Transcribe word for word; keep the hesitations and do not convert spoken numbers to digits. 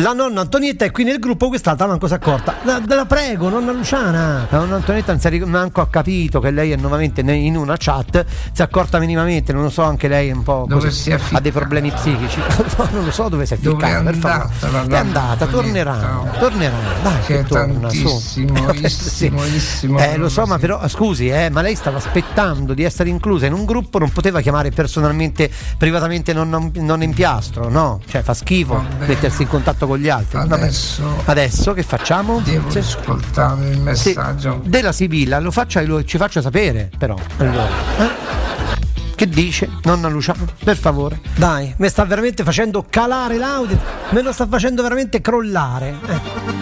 La nonna Antonietta è qui nel gruppo, quest'altra manco si è accorta. La, la prego, nonna Luciana. La nonna Antonietta non si è manco ha capito che lei è nuovamente in una chat, si è accorta minimamente, non lo so, anche lei è un po' dove così, ha dei problemi psichici. Non lo so dove si è ficcata, per favore. È andata, tornerà, tornerà. Dai, che, che torna su. Sì. Eh, lo so, ma però scusi, eh, ma lei stava aspettando di essere inclusa in un gruppo, non poteva chiamare personalmente, privatamente non, non in piastro, no? Cioè fa schifo Vabbè. mettersi in contatto con gli altri. Adesso, adesso che facciamo? Devo sì. ascoltare il messaggio sì. della Sibilla, lo faccia e lo, ci faccia sapere però. Allora, eh? Che dice nonna Luciana? Per favore. Dai, mi sta veramente facendo calare l'audio, me lo sta facendo veramente crollare. Eh.